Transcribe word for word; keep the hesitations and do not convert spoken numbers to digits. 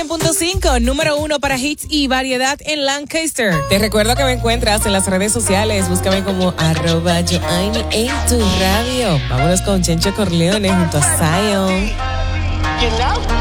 punto cinco, número uno para hits y variedad en Lancaster. Te recuerdo que me encuentras en las redes sociales. Búscame como arroba Yoaini en tu radio. Vámonos con Chencho Corleone junto a Zion. You know?